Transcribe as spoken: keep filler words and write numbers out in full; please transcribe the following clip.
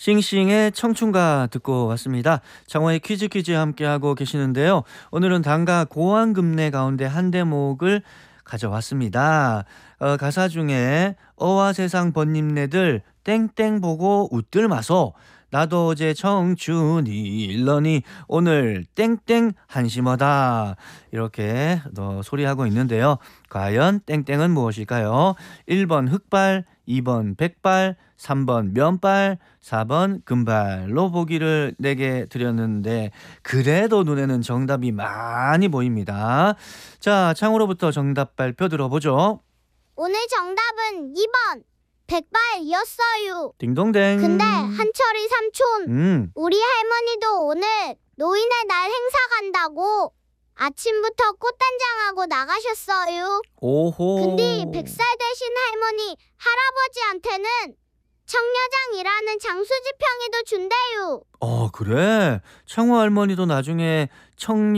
싱싱의 청춘가 듣고 왔습니다. 장화의 퀴즈 퀴즈 함께하고 계시는데요. 오늘은 단가 고환금내 가운데 한 대목을 가져왔습니다. 어, 가사 중에 어와 세상 번님네들 땡땡 보고 웃들 마소. 나도 어제 청춘이 일러니 오늘 땡땡 한심하다. 이렇게 어, 소리하고 있는데요. 과연 땡땡은 무엇일까요? 일 번 흑발, 이 번 백발, 삼 번 면발, 사 번 금발로 보기를 네 개 드렸는데 그래도 눈에는 정답이 많이 보입니다. 자, 창으로부터 정답 발표 들어보죠. 오늘 정답은 이 번 백발이었어요. 딩동댕. 근데 한철이 삼촌, 음. 우리 할머니도 오늘 노인의 날 행사 간다고 아침부터 꽃단장하고 나가셨어요. 오호. 근데 백 살 되신 할머니, 할아버지한테는 청려장이라는 장수지 평이도 준대요. 어, 그래? 창호 할머니도 나중에 청